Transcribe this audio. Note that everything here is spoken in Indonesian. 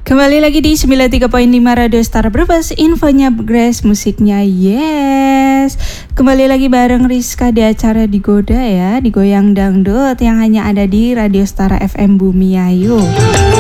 Kembali lagi di 93.5 Radio Star Brebes. Infonya Grace, musiknya Yes. Kembali lagi bareng Rizka di acara Digoda ya, Digoyang Dangdut yang hanya ada di Radio Star FM Bumiayu.